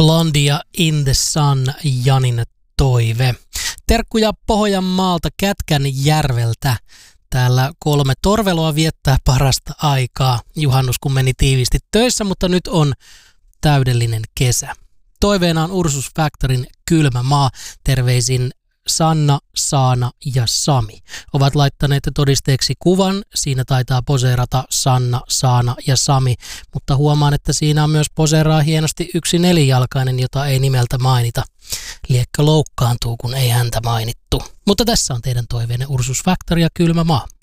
Blondia in the Sun, Janin toive. Terkkuja Pohjanmaalta Kätkänjärveltä. Täällä 3 torveloa viettää parasta aikaa. Juhannus kun meni tiiviisti töissä, mutta nyt on täydellinen kesä. Toiveena on Ursus Factorin Kylmä maa. Terveisin Sanna, Saana ja Sami. Ovat laittaneet todisteeksi kuvan. Siinä taitaa poseerata Sanna, Saana ja Sami, mutta huomaan, että siinä on myös poseeraa hienosti yksi nelijalkainen, jota ei nimeltä mainita. Liekkö loukkaantuu, kun ei häntä mainittu. Mutta tässä on teidän toiveenne Ursus Factory ja Kylmä maa.